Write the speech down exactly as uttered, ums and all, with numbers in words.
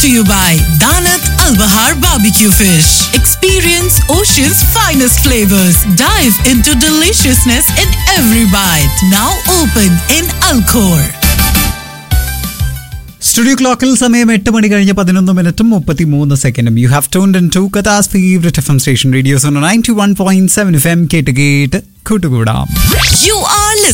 to you by Danat Al Bahar Barbecue Fish. Experience Ocean's finest flavors. Dive into deliciousness in every bite. Now open in Alcor. Studio ക്ലോക്കിൽ സമയം എട്ട് മണി കഴിഞ്ഞ് പതിനൊന്ന് മിനിറ്റും മുപ്പത്തി മൂന്ന് സെക്കൻഡും. You have tuned in to കഥാസ് favourite F M station radio zone ninety one point seven F M കേട്ട് കേട്ട് കൂട്ടുകൂടാം. You are listening